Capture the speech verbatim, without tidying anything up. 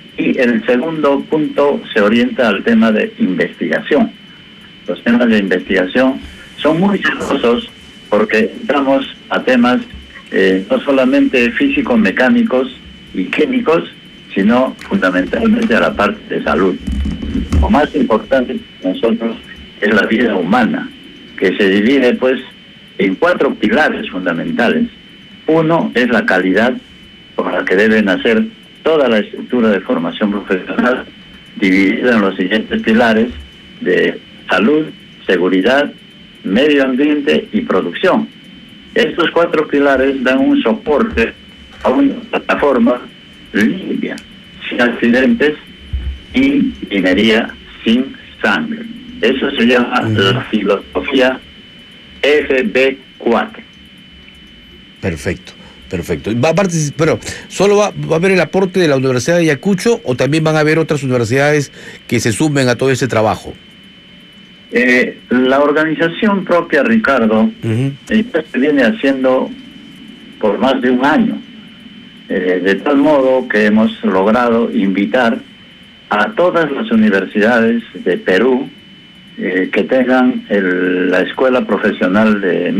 Y el segundo punto se orienta al tema de investigación. Los temas de investigación son muy celosos porque entramos a temas eh, no solamente físicos, mecánicos y químicos, sino fundamentalmente a la parte de salud. Lo más importante para nosotros es la vida humana, que se divide pues en cuatro pilares fundamentales. Uno es la calidad con la que deben hacer toda la estructura de formación profesional, dividida en los siguientes pilares de salud, seguridad, medio ambiente y producción. Estos cuatro pilares dan un soporte a una plataforma limpia, sin accidentes y minería sin sangre. Eso se llama uh-huh. la filosofía F B cuatro. Perfecto. Perfecto. Va a participar, pero ¿solo va, va a haber el aporte de la Universidad de Ayacucho o también van a haber otras universidades que se sumen a todo ese trabajo? Eh, la organización propia, Ricardo, uh-huh. ya se viene haciendo por más de un año, eh, de tal modo que hemos logrado invitar a todas las universidades de Perú eh, que tengan el, la escuela profesional de